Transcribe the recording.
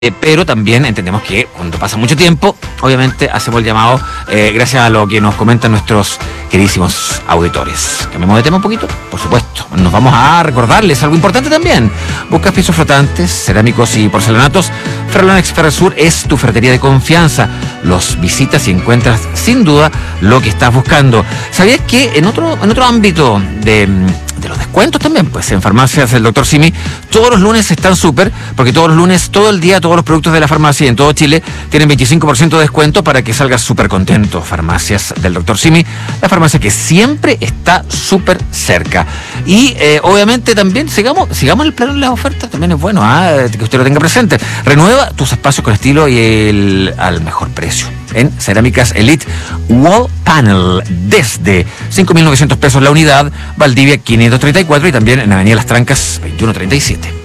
Pero también entendemos que cuando pasa mucho tiempo, obviamente hacemos el llamado gracias a lo que nos comentan nuestros queridísimos auditores. Cambiamos de tema un poquito, por supuesto. Nos vamos a recordarles algo importante también. Buscas pisos flotantes, cerámicos y porcelanatos. Ferrolonex Ferresur es tu ferretería de confianza. Los visitas y encuentras sin duda lo que estás buscando. ¿Sabías que en otro ámbito de los descuentos también, pues en farmacias del Dr. Simi, todos los lunes están súper, porque todos los lunes, todo el día, todos los productos de la farmacia en todo Chile tienen 25% de descuento para que salgas súper contento. Farmacias del Dr. Simi, la farmacia que siempre está súper cerca. Y obviamente también sigamos el plano de las ofertas, también es bueno que usted lo tenga presente. Renueva tus espacios con estilo y al mejor precio. En Cerámicas Elite Wall Panel, desde 5.900 pesos la unidad, Valdivia 534 y también en Avenida Las Trancas 2137.